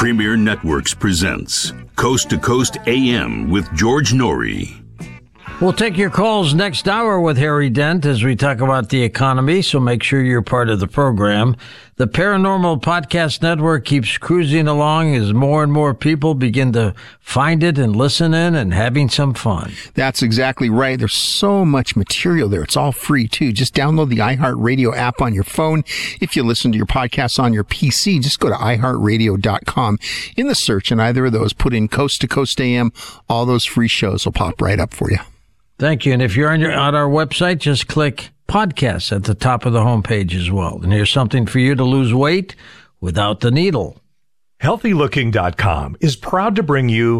Premier Networks presents Coast to Coast AM with George Norrie. We'll take your calls next hour with Harry Dent as we talk about the economy, so make sure you're part of the program. The Paranormal Podcast Network keeps cruising along as more and more people begin to find it and listen in and having some fun. That's exactly right. There's so much material there. It's all free, too. Just download the iHeartRadio app on your phone. If you listen to your podcasts on your PC, just go to iHeartRadio.com. In the search in either of those, put in Coast to Coast AM. All those free shows will pop right up for you. Thank you. And if you're on our website, just click podcasts at the top of the homepage as well. And here's something for you to lose weight without the needle. HealthyLooking.com is proud to bring you